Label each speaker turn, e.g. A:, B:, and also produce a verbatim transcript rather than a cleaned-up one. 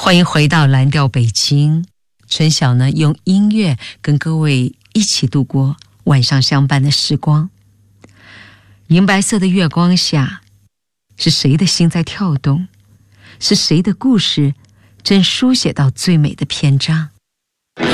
A: 欢迎回到蓝调北京，陈晓呢用音乐跟各位一起度过晚上相伴的时光。银白色的月光下，是谁的心在跳动？是谁的故事正书写到最美的篇章？